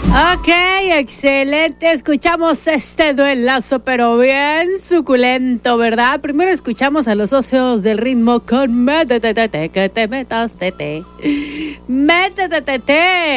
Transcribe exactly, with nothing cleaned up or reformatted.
Ok, excelente. Escuchamos este duelazo, pero bien suculento, ¿verdad? Primero escuchamos a los socios del ritmo con Métete, que te metas, tete. Métete, tete.